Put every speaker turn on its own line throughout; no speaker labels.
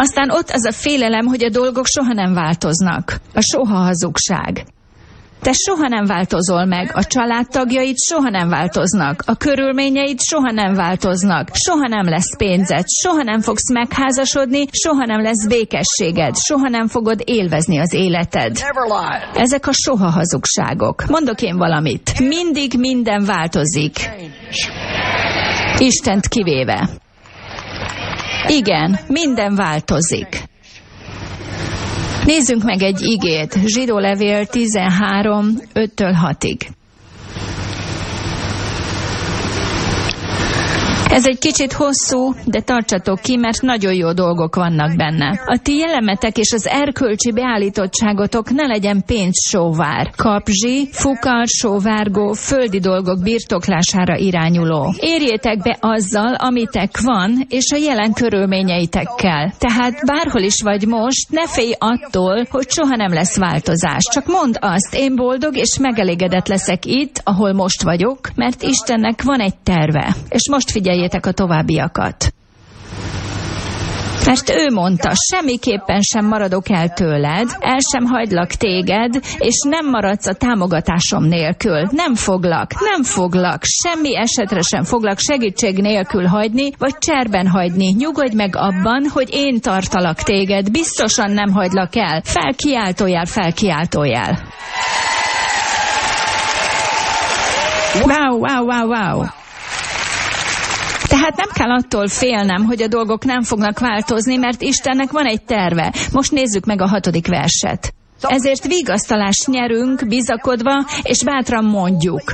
Aztán ott az a félelem, hogy a dolgok soha nem változnak. A soha hazugság. Te soha nem változol meg, a családtagjaid soha nem változnak, a körülményeid soha nem változnak, soha nem lesz pénzed, soha nem fogsz megházasodni, soha nem lesz békességed, soha nem fogod élvezni az életed. Ezek a soha hazugságok. Mondok én valamit. Mindig minden változik. Istent kivéve. Igen, minden változik. Nézzünk meg egy igét, Zsidó levél 13, 5-től 6-ig. Ez egy kicsit hosszú, de tartsatok ki, mert nagyon jó dolgok vannak benne. A ti jellemetek és az erkölcsi beállítottságotok ne legyen pénzsóvár, kapzsi, fukar, sóvárgó, földi dolgok birtoklására irányuló. Érjétek be azzal, amitek van, és a jelen körülményeitekkel. Tehát bárhol is vagy most, ne félj attól, hogy soha nem lesz változás. Csak mondd azt, én boldog és megelégedett leszek itt, ahol most vagyok, mert Istennek van egy terve. És most figyeljétek a továbbiakat. Mert ő mondta, semmiképpen sem maradok el tőled, el sem hagylak téged, és nem maradsz a támogatásom nélkül. Nem foglak, semmi esetre sem foglak segítség nélkül hagyni, vagy cserben hagyni. Nyugodj meg abban, hogy én tartalak téged, biztosan nem hagylak el. Felkiáltójel. Wow. Tehát nem kell attól félnem, hogy a dolgok nem fognak változni, mert Istennek van egy terve. Most nézzük meg a 6. verset. Ezért vigasztalást nyerünk, bizakodva, és bátran mondjuk.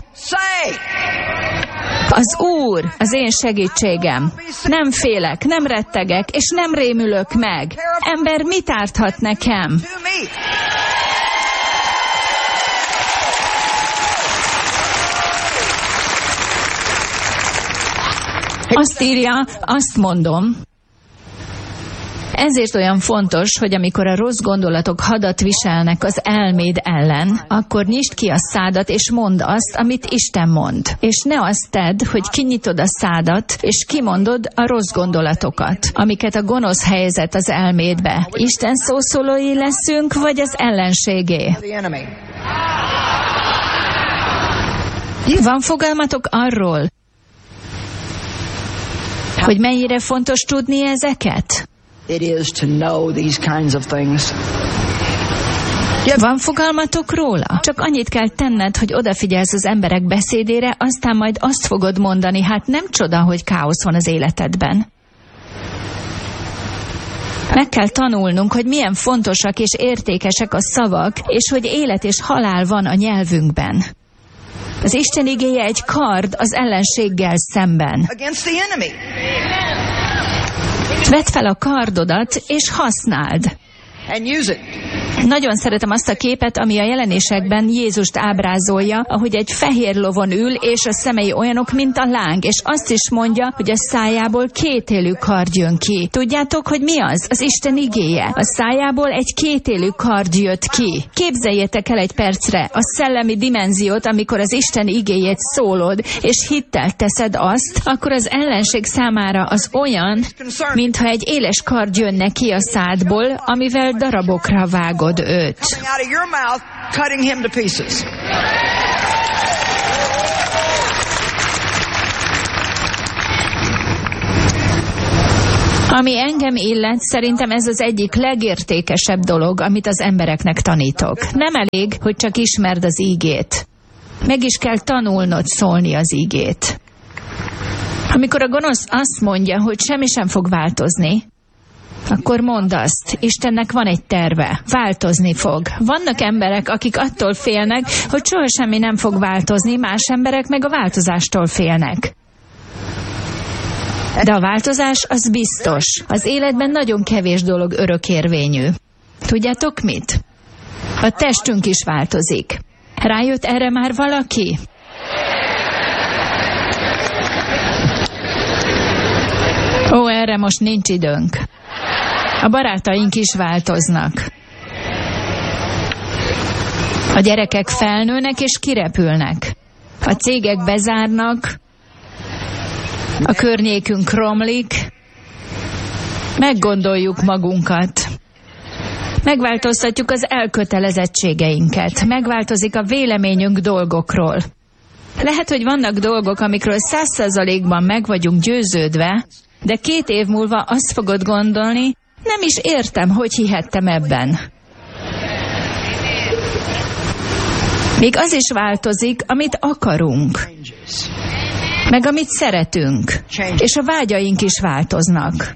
Az Úr az én segítségem. Nem félek, nem rettegek, és nem rémülök meg. Ember mit árthat nekem? Azt írja, azt mondom. Ezért olyan fontos, hogy amikor a rossz gondolatok hadat viselnek az elméd ellen, akkor nyisd ki a szádat, és mondd azt, amit Isten mond. És ne azt tedd, hogy kinyitod a szádat, és kimondod a rossz gondolatokat, amiket a gonosz helyezett az elmédbe. Isten szószólói leszünk, vagy az ellenségé? Van fogalmatok arról, hogy mennyire fontos tudni ezeket? Van fogalmatok róla? Csak annyit kell tenned, hogy odafigyelsz az emberek beszédére, aztán majd azt fogod mondani, hát nem csoda, hogy káosz van az életedben. Meg kell tanulnunk, hogy milyen fontosak és értékesek a szavak, és hogy élet és halál van a nyelvünkben. Az Isten igéje egy kard az ellenséggel szemben. Vedd fel a kardodat, és használd. Nagyon szeretem azt a képet, ami a jelenésekben Jézust ábrázolja, ahogy egy fehér lovon ül, és a szemei olyanok, mint a láng, és azt is mondja, hogy a szájából kétélű kard jön ki. Tudjátok, hogy mi az? Az Isten igéje. A szájából egy kétélű kard jött ki. Képzeljétek el egy percre a szellemi dimenziót, amikor az Isten igéjét szólod, és hittel teszed azt, akkor az ellenség számára az olyan, mintha egy éles kard jönne ki a szádból, amivel darabokra vágod őt. Ami engem illet, szerintem ez az egyik legértékesebb dolog, amit az embereknek tanítok. Nem elég, hogy csak ismerd az ígét. Meg is kell tanulnod szólni az ígét. Amikor a gonosz azt mondja, hogy semmi sem fog változni, akkor mondd azt, Istennek van egy terve, változni fog. Vannak emberek, akik attól félnek, hogy soha semmi nem fog változni, más emberek meg a változástól félnek. De a változás az biztos. Az életben nagyon kevés dolog örökérvényű. Tudjátok mit? A testünk is változik. Rájött erre már valaki? Ó, erre most nincs időnk. A barátaink is változnak. A gyerekek felnőnek és kirepülnek. A cégek bezárnak, a környékünk romlik, Meggondoljuk magunkat. Megváltoztatjuk az elkötelezettségeinket. Megváltozik a véleményünk dolgokról. Lehet, hogy vannak dolgok, amikről 100%-ban meg vagyunk győződve, de 2 év múlva azt fogod gondolni, nem is értem, hogy hihettem ebben. Még az is változik, amit akarunk, meg amit szeretünk, és a vágyaink is változnak.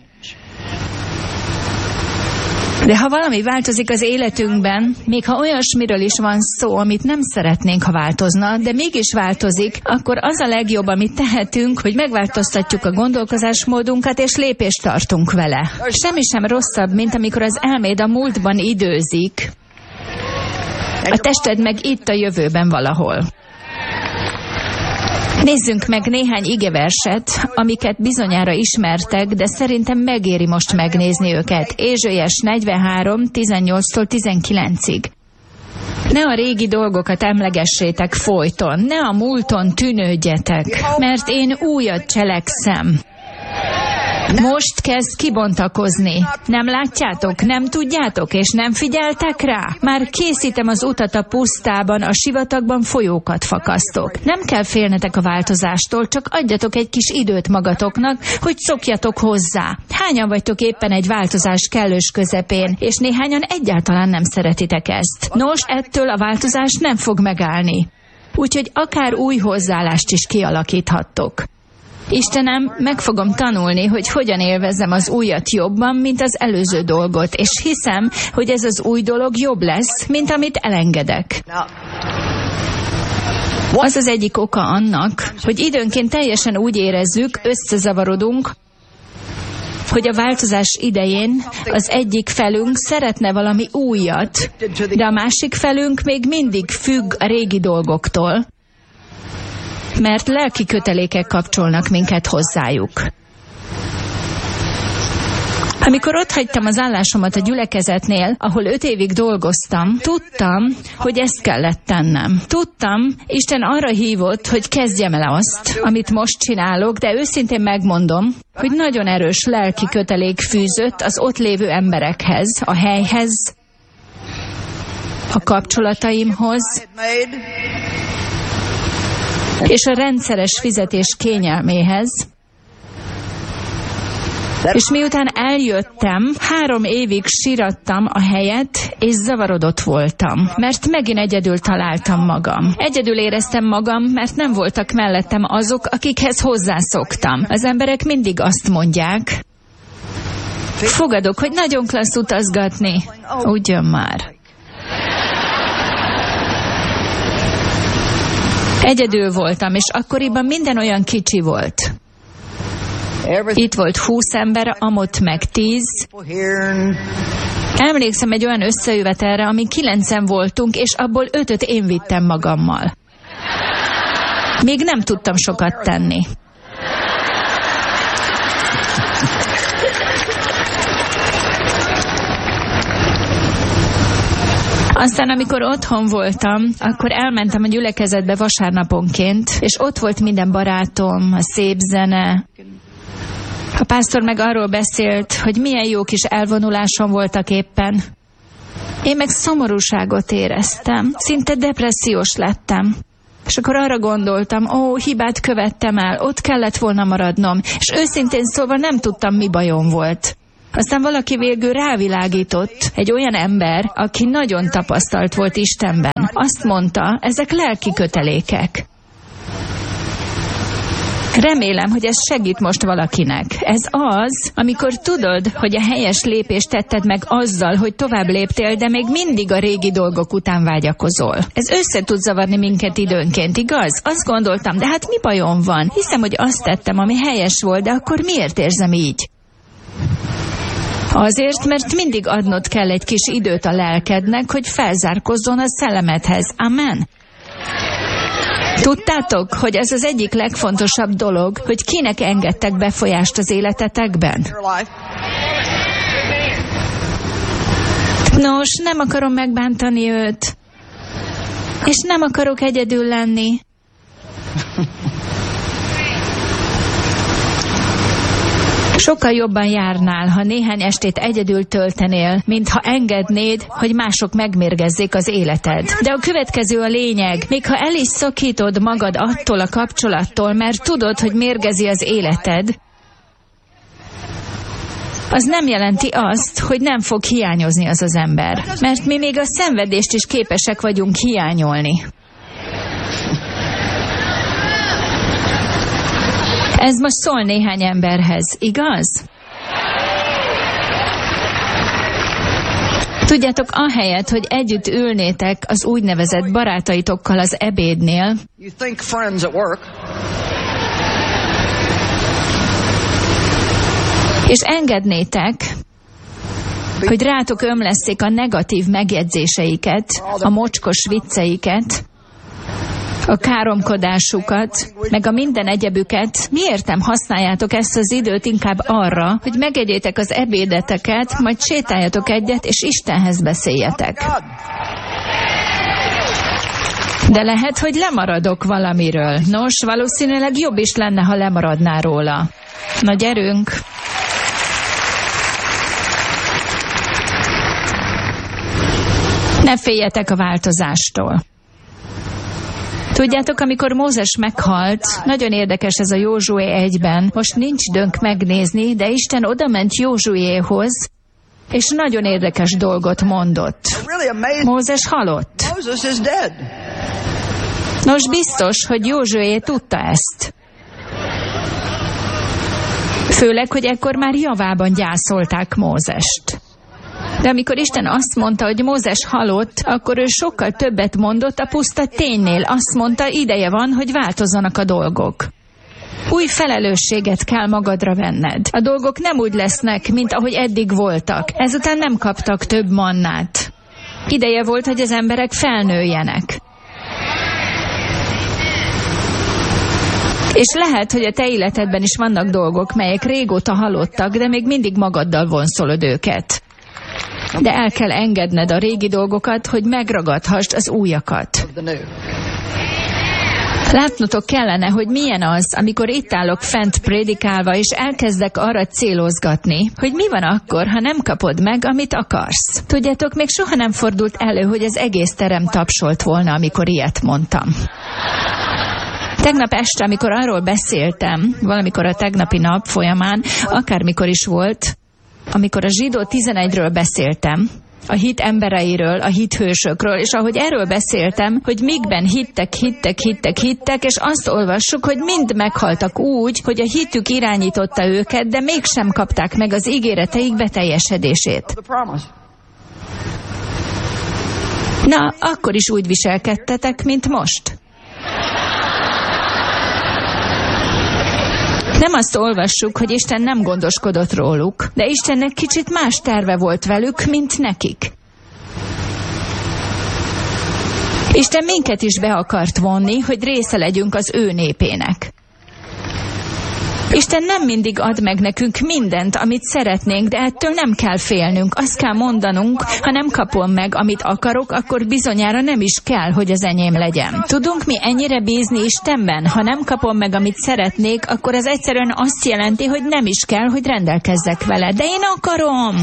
De ha valami változik az életünkben, még ha olyasmiről is van szó, amit nem szeretnénk, ha változna, de mégis változik, akkor az a legjobb, amit tehetünk, hogy megváltoztatjuk a gondolkozásmódunkat, és lépést tartunk vele. Semmi sem rosszabb, mint amikor az elméd a múltban időzik, a tested meg itt a jövőben valahol. Nézzünk meg néhány igeverset, amiket bizonyára ismertek, de szerintem megéri most megnézni őket. Ézsaiás 43, 18-tól 19-ig. Ne a régi dolgokat emlegessétek folyton, ne a múlton tűnődjetek, mert én újat cselekszem. Most kezd kibontakozni. Nem látjátok, nem tudjátok, és nem figyeltek rá? Már készítem az utat a pusztában, a sivatagban folyókat fakasztok. Nem kell félnetek a változástól, csak adjatok egy kis időt magatoknak, hogy szokjatok hozzá. Hányan vagytok éppen egy változás kellős közepén, és néhányan egyáltalán nem szeretitek ezt. Nos, ettől a változás nem fog megállni. Úgyhogy akár új hozzáállást is kialakíthattok. Istenem, meg fogom tanulni, hogy hogyan élvezzem az újat jobban, mint az előző dolgot, és hiszem, hogy ez az új dolog jobb lesz, mint amit elengedek. Az az egyik oka annak, hogy időnként teljesen úgy érezzük, összezavarodunk, hogy a változás idején az egyik felünk szeretne valami újat, de a másik felünk még mindig függ a régi dolgoktól, mert lelki kötelékek kapcsolnak minket hozzájuk. Amikor otthagytam az állásomat a gyülekezetnél, ahol 5 évig dolgoztam, tudtam, hogy ezt kellett tennem. Tudtam, Isten arra hívott, hogy kezdjem el azt, amit most csinálok, de őszintén megmondom, hogy nagyon erős lelki kötelék fűzött az ott lévő emberekhez, a helyhez, a kapcsolataimhoz, és a rendszeres fizetés kényelméhez. És miután eljöttem, 3 évig sírattam a helyet, és zavarodott voltam, mert megint egyedül találtam magam. Egyedül éreztem magam, mert nem voltak mellettem azok, akikhez hozzászoktam. Az emberek mindig azt mondják, fogadok, hogy nagyon klassz utazgatni. Ugyan már. Egyedül voltam, és akkoriban minden olyan kicsi volt. Itt volt 20 ember, amott meg 10. Emlékszem egy olyan összejövetelre, amin 9-en voltunk, és abból 5-öt én vittem magammal. Még nem tudtam sokat tenni. Aztán, amikor otthon voltam, akkor elmentem a gyülekezetbe vasárnaponként, és ott volt minden barátom, a szép zene. A pásztor meg arról beszélt, hogy milyen jó kis elvonuláson voltak éppen. Én meg szomorúságot éreztem, szinte depressziós lettem. És akkor arra gondoltam, hibát követtem el, ott kellett volna maradnom, és őszintén szólva nem tudtam, mi bajom volt. Aztán valaki végül rávilágított, egy olyan ember, aki nagyon tapasztalt volt Istenben. Azt mondta, ezek lelki kötelékek. Remélem, hogy ez segít most valakinek. Ez az, amikor tudod, hogy a helyes lépést tetted meg azzal, hogy tovább léptél, de még mindig a régi dolgok után vágyakozol. Ez össze tud zavarni minket időnként, igaz? Azt gondoltam, de hát mi bajom van? Hiszem, hogy azt tettem, ami helyes volt, de akkor miért érzem így? Azért, mert mindig adnod kell egy kis időt a lelkednek, hogy felzárkozzon a szellemedhez. Amen. Tudtátok, hogy ez az egyik legfontosabb dolog, hogy kinek engedtek befolyást az életetekben? Nos, nem akarom megbántani őt, és nem akarok egyedül lenni. Sokkal jobban járnál, ha néhány estét egyedül töltenél, mint ha engednéd, hogy mások megmérgezzék az életed. De a következő a lényeg, még ha el is szakítod magad attól a kapcsolattól, mert tudod, hogy mérgezi az életed, az nem jelenti azt, hogy nem fog hiányozni az az ember. Mert mi még a szenvedést is képesek vagyunk hiányolni. Ez most szól néhány emberhez, igaz? Tudjátok, ahelyett, hogy együtt ülnétek az úgynevezett barátaitokkal az ebédnél, és engednétek, hogy rátok ömleszték a negatív megjegyzéseiket, a mocskos vicceiket, a káromkodásukat, meg a minden egyebüket, miért nem használjátok ezt az időt inkább arra, hogy megegyétek az ebédeteket, majd sétáljatok egyet, és Istenhez beszéljetek. De lehet, hogy lemaradok valamiről. Nos, valószínűleg jobb is lenne, ha lemaradnál róla. Na gyerünk! Ne féljetek a változástól. Tudjátok, amikor Mózes meghalt, nagyon érdekes ez a Józsué 1-ben, most nincs időnk megnézni, de Isten odament Józsuéhoz, és nagyon érdekes dolgot mondott. Mózes halott. Nos, biztos, hogy Józsué tudta ezt. Főleg, hogy ekkor már javában gyászolták Mózest. De amikor Isten azt mondta, hogy Mózes halott, akkor ő sokkal többet mondott a puszta ténynél. Azt mondta, ideje van, hogy változzanak a dolgok. Új felelősséget kell magadra venned. A dolgok nem úgy lesznek, mint ahogy eddig voltak. Ezután nem kaptak több mannát. Ideje volt, hogy az emberek felnőjenek. És lehet, hogy a te életedben is vannak dolgok, melyek régóta halottak, de még mindig magaddal vonszolod őket. De el kell engedned a régi dolgokat, hogy megragadhassd az újakat. Látnotok kellene, hogy milyen az, amikor itt állok fent prédikálva, és elkezdek arra célozgatni, hogy mi van akkor, ha nem kapod meg, amit akarsz. Tudjátok, még soha nem fordult elő, hogy az egész terem tapsolt volna, amikor ilyet mondtam. Tegnap este, amikor arról beszéltem, valamikor a tegnapi nap folyamán, akármikor is volt, amikor a Zsidó 11-ről beszéltem, a hit embereiről, a hithősökről, és ahogy erről beszéltem, hogy mikben hittek, és azt olvassuk, hogy mind meghaltak úgy, hogy a hitük irányította őket, de mégsem kapták meg az ígéreteik beteljesedését. Na, akkor is úgy viselkedtetek, mint most. Nem azt olvassuk, hogy Isten nem gondoskodott róluk, de Istennek kicsit más terve volt velük, mint nekik. Isten minket is be akart vonni, hogy része legyünk az ő népének. Isten nem mindig ad meg nekünk mindent, amit szeretnénk, de ettől nem kell félnünk. Azt kell mondanunk, ha nem kapom meg, amit akarok, akkor bizonyára nem is kell, hogy az enyém legyen. Tudunk mi ennyire bízni Istenben? Ha nem kapom meg, amit szeretnék, akkor ez egyszerűen azt jelenti, hogy nem is kell, hogy rendelkezzek vele. De én akarom!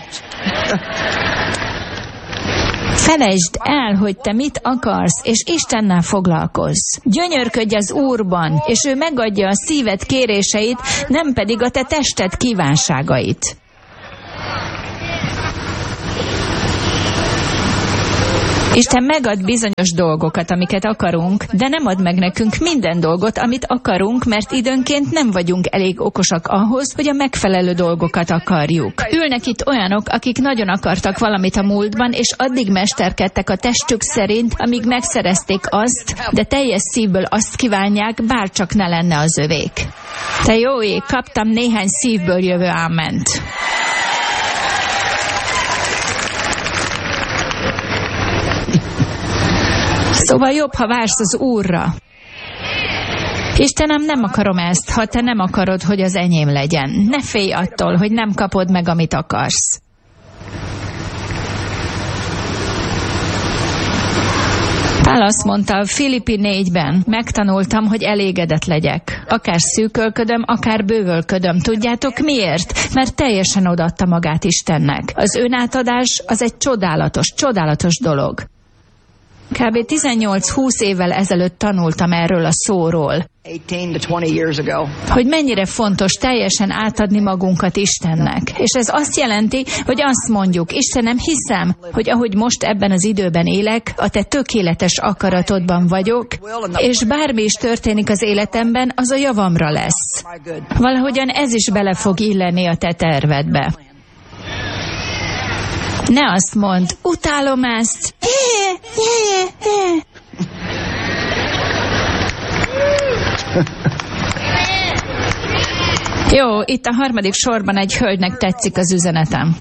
Felejtsd el, hogy te mit akarsz, és Istennel foglalkozz. Gyönyörködj az Úrban, és ő megadja a szíved kéréseit, nem pedig a te tested kívánságait. Isten megad bizonyos dolgokat, amiket akarunk, de nem ad meg nekünk minden dolgot, amit akarunk, mert időnként nem vagyunk elég okosak ahhoz, hogy a megfelelő dolgokat akarjuk. Ülnek itt olyanok, akik nagyon akartak valamit a múltban, és addig mesterkedtek a testük szerint, amíg megszerezték azt, de teljes szívből azt kívánják, bárcsak ne lenne az övék. Te jó ég, kaptam néhány szívből jövő áment. Szóval jobb, ha vársz az Úrra. Istenem, nem akarom ezt, ha te nem akarod, hogy az enyém legyen. Ne félj attól, hogy nem kapod meg, amit akarsz. Pál azt mondta Filippi 4-ben, megtanultam, hogy elégedett legyek. Akár szűkölködöm, akár bővölködöm. Tudjátok miért? Mert teljesen odaadta magát Istennek. Az önátadás az egy csodálatos dolog. Kb. 18-20 évvel ezelőtt tanultam erről a szóról, hogy mennyire fontos teljesen átadni magunkat Istennek. És ez azt jelenti, hogy azt mondjuk, Istenem, hiszem, hogy ahogy most ebben az időben élek, a te tökéletes akaratodban vagyok, és bármi is történik az életemben, az a javamra lesz. Valahogyan ez is bele fog illeni a te tervedbe. Ne azt mondd, utálom ezt. Jó, itt a harmadik sorban egy hölgynek tetszik az üzenetem.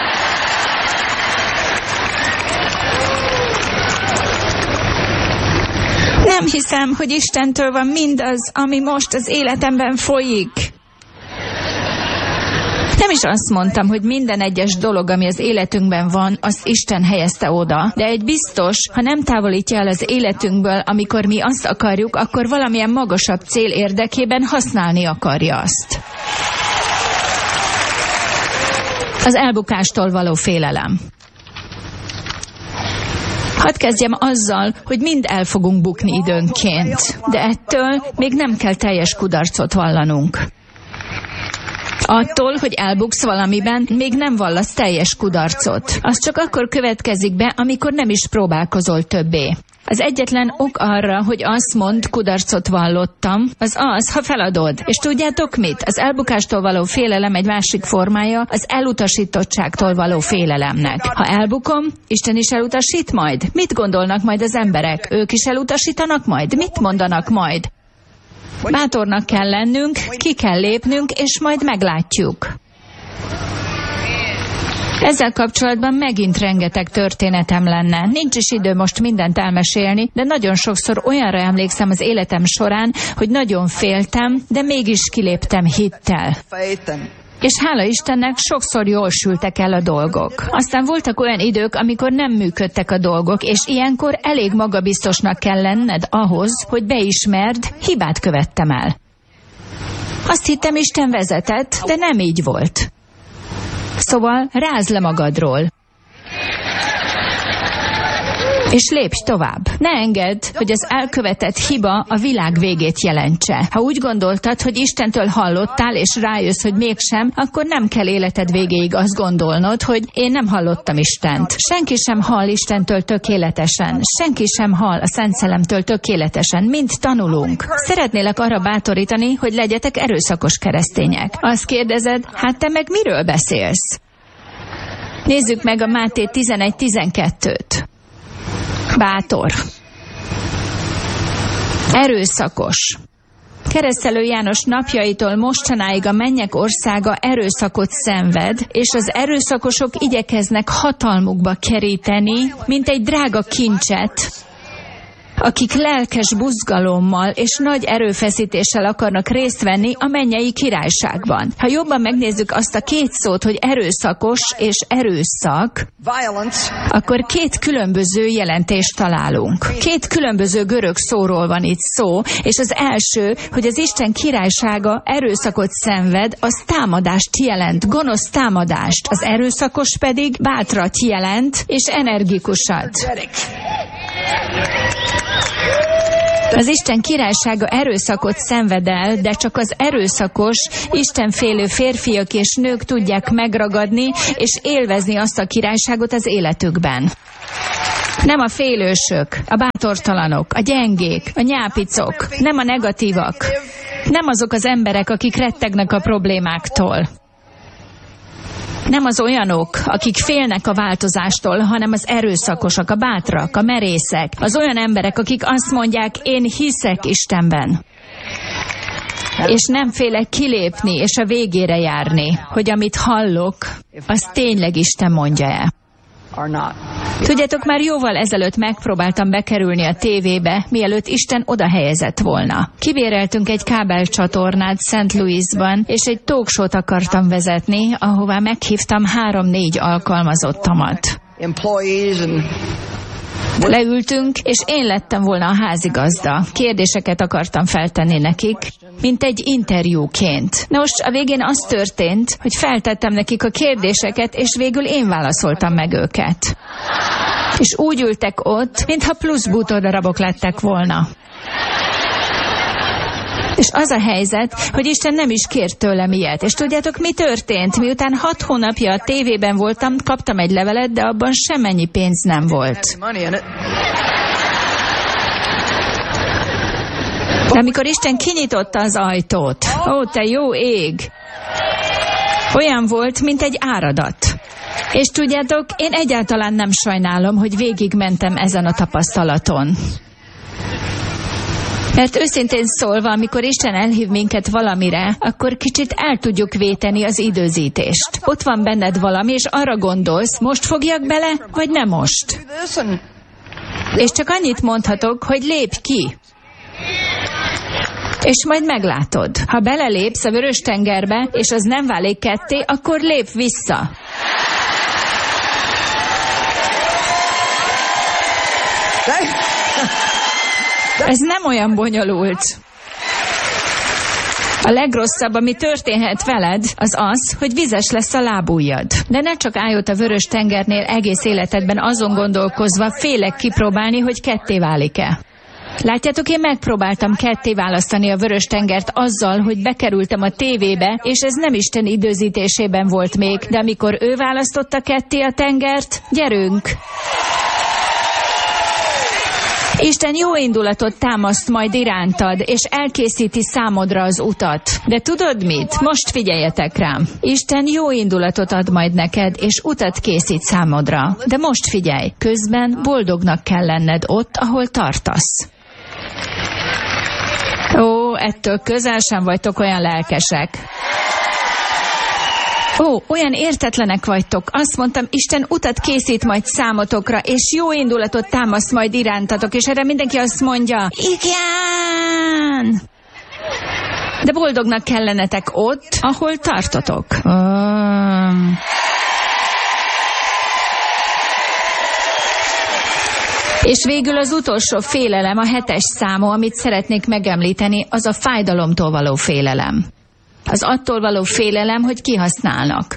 Nem hiszem, hogy Istentől van mindaz, ami most az életemben folyik. Nem is azt mondtam, hogy minden egyes dolog, ami az életünkben van, az Isten helyezte oda. De egy biztos, ha nem távolítja el az életünkből, amikor mi azt akarjuk, akkor valamilyen magasabb cél érdekében használni akarja azt. Az elbukástól való félelem. Hadd kezdjem azzal, hogy mind el fogunk bukni időnként, de ettől még nem kell teljes kudarcot vallanunk. Attól, hogy elbuksz valamiben, még nem vallasz teljes kudarcot. Az csak akkor következik be, amikor nem is próbálkozol többé. Az egyetlen ok arra, hogy azt mondd, kudarcot vallottam, az, ha feladod. És tudjátok mit? Az elbukástól való félelem egy másik formája az elutasítottságtól való félelemnek. Ha elbukom, Isten is elutasít majd? Mit gondolnak majd az emberek? Ők is elutasítanak majd? Mit mondanak majd? Bátornak kell lennünk, ki kell lépnünk, és majd meglátjuk. Ezzel kapcsolatban megint rengeteg történetem lenne. Nincs is idő most mindent elmesélni, de nagyon sokszor olyanra emlékszem az életem során, hogy nagyon féltem, de mégis kiléptem hittel. És hála Istennek sokszor jól sültek el a dolgok. Aztán voltak olyan idők, amikor nem működtek a dolgok, és ilyenkor elég magabiztosnak kell lenned ahhoz, hogy beismerd, hibát követtem el. Azt hittem, Isten vezetett, de nem így volt. Szóval rázd le magadról. És lépj tovább. Ne engedd, hogy az elkövetett hiba a világ végét jelentse. Ha úgy gondoltad, hogy Istentől hallottál, és rájössz, hogy mégsem, akkor nem kell életed végéig azt gondolnod, hogy én nem hallottam Istent. Senki sem hall Istentől tökéletesen. Senki sem hall a Szent Szellemtől tökéletesen. Mind tanulunk. Szeretnélek arra bátorítani, hogy legyetek erőszakos keresztények. Azt kérdezed, hát te meg miről beszélsz? Nézzük meg a Máté 11:12-t. Bátor. Erőszakos. Keresztelő János napjaitól mostanáig a mennyek országa erőszakot szenved, és az erőszakosok igyekeznek hatalmukba keríteni, mint egy drága kincset, akik lelkes buzgalommal és nagy erőfeszítéssel akarnak részt venni a mennyei királyságban. Ha jobban megnézzük azt a két szót, hogy erőszakos és erőszak, akkor két különböző jelentést találunk. Két különböző görög szóról van itt szó, és az első, hogy az Isten királysága erőszakot szenved, az támadást jelent, gonosz támadást. Az erőszakos pedig bátrat jelent, és energikusat. Az Isten királysága erőszakot szenved el, de csak az erőszakos, istenfélő férfiak és nők tudják megragadni és élvezni azt a királyságot az életükben. Nem a félősök, a bátortalanok, a gyengék, a nyápicok, nem a negatívak, nem azok az emberek, akik rettegnek a problémáktól. Nem az olyanok, akik félnek a változástól, hanem az erőszakosak, a bátrak, a merészek, az olyan emberek, akik azt mondják, én hiszek Istenben. És nem félek kilépni és a végére járni, hogy amit hallok, az tényleg Isten mondja-e. Tudjátok, már jóval ezelőtt megpróbáltam bekerülni a tévébe, mielőtt Isten oda helyezett volna. Kibéreltünk egy kábelcsatornát St. Louisban, és egy talkshow-t akartam vezetni, ahová meghívtam 3-4 alkalmazottamat. Leültünk, és én lettem volna a házigazda. Kérdéseket akartam feltenni nekik, mint egy interjúként. Na most a végén az történt, hogy feltettem nekik a kérdéseket, és végül én válaszoltam meg őket. És úgy ültek ott, mintha plusz bútordarabok lettek volna. És az a helyzet, hogy Isten nem is kért tőlem ilyet. És tudjátok, mi történt? Miután 6 hónapja a tévében voltam, kaptam egy levelet, de abban semmennyi pénz nem volt. De amikor Isten kinyitotta az ajtót, ó, te jó ég! Olyan volt, mint egy áradat. És tudjátok, én egyáltalán nem sajnálom, hogy végigmentem ezen a tapasztalaton. Mert őszintén szólva, amikor Isten elhív minket valamire, akkor kicsit el tudjuk véteni az időzítést. Ott van benned valami, és arra gondolsz, most fogjak bele, vagy nem most. És csak annyit mondhatok, hogy lépj ki. És majd meglátod. Ha belelépsz a Vörös-tengerbe, és az nem válik ketté, akkor lépj vissza. Ez nem olyan bonyolult. A legrosszabb, ami történhet veled, az az, hogy vizes lesz a lábujjad. De ne csak állj ott a Vörös-tengernél egész életedben azon gondolkozva, félek kipróbálni, hogy ketté válik-e. Látjátok, én megpróbáltam ketté választani a Vörös-tengert azzal, hogy bekerültem a tévébe, és ez nem Isten időzítésében volt még, de amikor ő választotta ketté a tengert, gyerünk! Isten jó indulatot támaszt majd irántad, és elkészíti számodra az utat. De tudod mit? Most figyeljetek rám. Isten jó indulatot ad majd neked, és utat készít számodra. De most figyelj, közben boldognak kell lenned ott, ahol tartasz. Ó, ettől közel sem vagytok olyan lelkesek. Ó, olyan értetlenek vagytok. Azt mondtam, Isten utat készít majd számotokra, és jó indulatot támaszt majd irántatok, és erre mindenki azt mondja, igen! De boldognak kellenetek ott, ahol tartotok. És végül az utolsó félelem, a 7. számú, amit szeretnék megemlíteni, az a fájdalomtól való félelem. Az attól való félelem, hogy kihasználnak.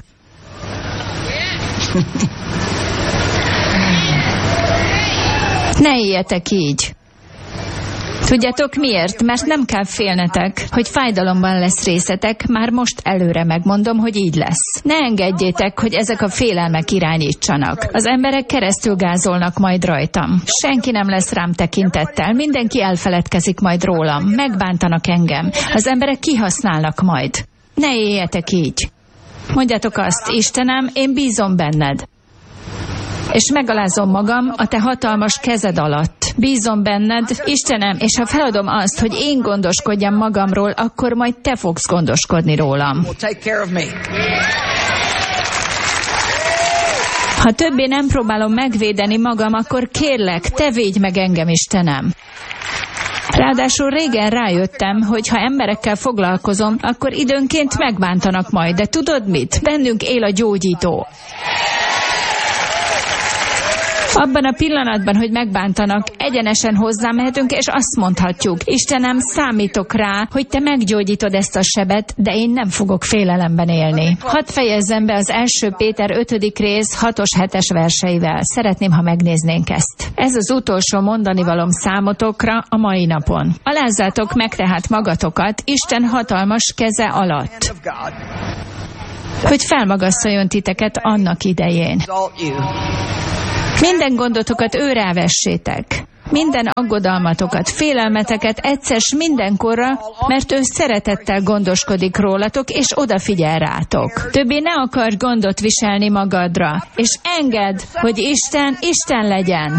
Ne éljetek így. Tudjátok miért? Mert nem kell félnetek, hogy fájdalomban lesz részetek, már most előre megmondom, hogy így lesz. Ne engedjétek, hogy ezek a félelmek irányítsanak. Az emberek keresztül gázolnak majd rajtam. Senki nem lesz rám tekintettel, mindenki elfeledkezik majd rólam, megbántanak engem. Az emberek kihasználnak majd. Ne éljetek így. Mondjátok azt, Istenem, én bízom benned. És megalázom magam a te hatalmas kezed alatt. Bízom benned, Istenem, és ha feladom azt, hogy én gondoskodjam magamról, akkor majd te fogsz gondoskodni rólam. Ha többé nem próbálom megvédeni magam, akkor kérlek, te védj meg engem, Istenem. Ráadásul régen rájöttem, hogy ha emberekkel foglalkozom, akkor időnként megbántanak majd, de tudod mit? Bennünk él a gyógyító. Abban a pillanatban, hogy megbántanak, egyenesen hozzám mehetünk, és azt mondhatjuk, Istenem, számítok rá, hogy te meggyógyítod ezt a sebet, de én nem fogok félelemben élni. Hadd fejezzem be az 1 Péter 5. rész 6-os 7-es verseivel. Szeretném, ha megnéznénk ezt. Ez az utolsó mondanivalom számotokra a mai napon. Alázzátok meg tehát magatokat Isten hatalmas keze alatt, hogy felmagasszoljon titeket annak idején. Minden gondotokat őrá vessétek, minden aggodalmatokat, félelmeteket egyszer mindenkorra, mert ő szeretettel gondoskodik rólatok, és odafigyel rátok. Többé ne akarj gondot viselni magadra, és engedd, hogy Isten legyen.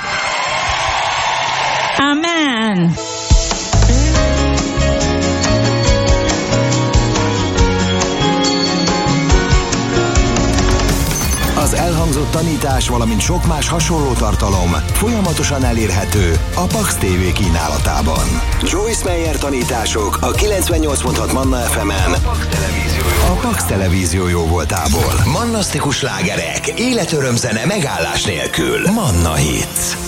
Amen!
Az elhangzott tanítás, valamint sok más hasonló tartalom folyamatosan elérhető a Pax TV kínálatában. Joyce Meyer tanítások a 98.6 Manna FM-en, a Pax Televízió jóvoltából. Mannasztikus slágerek, életöröm zene megállás nélkül. Manna Hits.